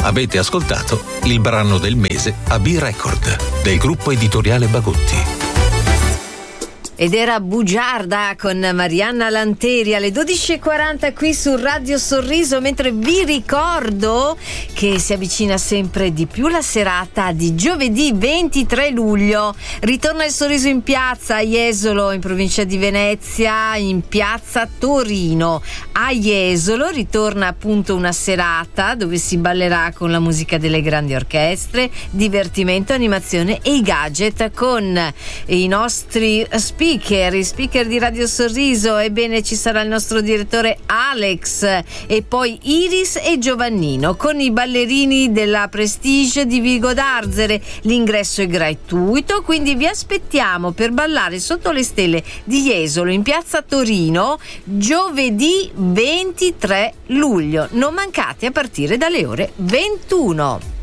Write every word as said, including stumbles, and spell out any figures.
Avete ascoltato il brano del mese a B-Record del gruppo editoriale Bagotti. Ed era Bugiarda con Marianna Lanteri alle dodici e quaranta qui su Radio Sorriso, mentre vi ricordo che si avvicina sempre di più la serata di giovedì ventitré luglio. Ritorna il Sorriso in piazza a Jesolo, in provincia di Venezia, in piazza Torino. A Jesolo ritorna appunto una serata dove si ballerà con la musica delle grandi orchestre, divertimento, animazione e i gadget con i nostri speaker Speaker, i speaker di Radio Sorriso. Ebbene, ci sarà il nostro direttore Alex e poi Iris e Giovannino con i ballerini della Prestige di Vigo d'Arzere. L'ingresso è gratuito, quindi vi aspettiamo per ballare sotto le stelle di Jesolo in piazza Torino giovedì ventitré luglio. Non mancate a partire dalle ore ventuno.